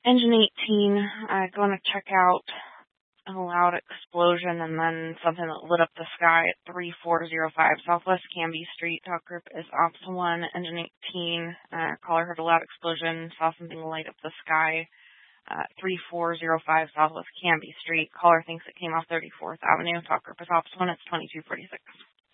Engine 18, going to check out a loud explosion and then something that lit up the sky at 3405 Southwest Canby Street. Talk group is Option 1, Engine 18. Caller heard a loud explosion, saw something light up the sky. 3405 Southwest Canby Street. Caller thinks it came off 34th Avenue. Talk group is Option 1, it's 2246.